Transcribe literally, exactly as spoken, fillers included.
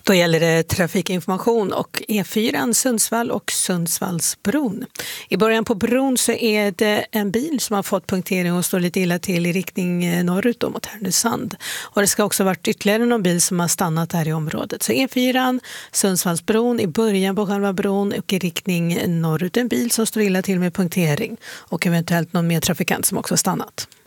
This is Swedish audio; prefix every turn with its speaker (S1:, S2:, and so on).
S1: Då gäller det trafikinformation och E fyra Sundsvall och Sundsvallsbron. I början på bron så är det en bil som har fått punktering och står lite illa till i riktning norrut då mot Härnösand. Och det ska också ha varit ytterligare någon bil som har stannat här i området. Så E fyra Sundsvallsbron i början på själva bron och i riktning norrut en bil som står illa till med punktering och eventuellt någon mer trafikant som också har stannat.